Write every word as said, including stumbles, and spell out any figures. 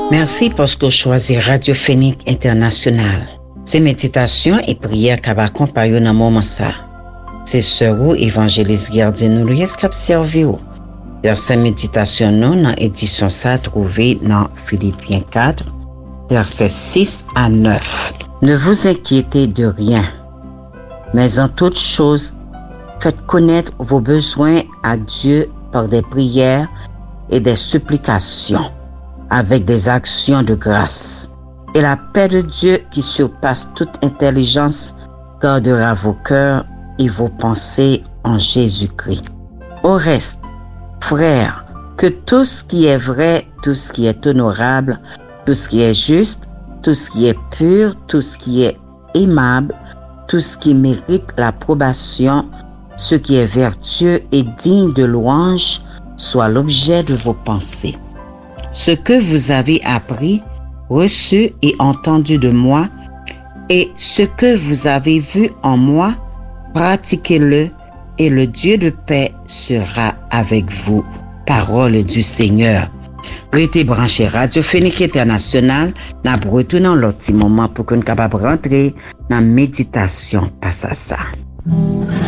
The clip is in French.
Merci parce que vous choisissez Radio Phoenix International. Ces méditations et prières qui accompagnent dans moment ça. C'est sœur ou évangéliste gardien nous qui a servi. Verset méditation non dans édition ça trouvé dans Philippiens quatre, versets six à neuf. Ne vous inquiétez de rien, mais en toute chose, faites connaître vos besoins à Dieu par des prières et des supplications, avec des actions de grâce. Et la paix de Dieu qui surpasse toute intelligence gardera vos cœurs et vos pensées en Jésus-Christ. Au reste, frères, que tout ce qui est vrai, tout ce qui est honorable, tout ce qui est juste, tout ce qui est pur, tout ce qui est aimable, tout ce qui mérite l'approbation, ce qui est vertueux et digne de louange, soit l'objet de vos pensées. Ce que vous avez appris, reçu et entendu de moi, et ce que vous avez vu en moi, pratiquez-le, et le Dieu de paix sera avec vous. Parole du Seigneur. Restez branché Radio Phoenix International, n'a retourné l'autre petit moment pour qu'on soit capable de rentrer dans la méditation. Passe à ça.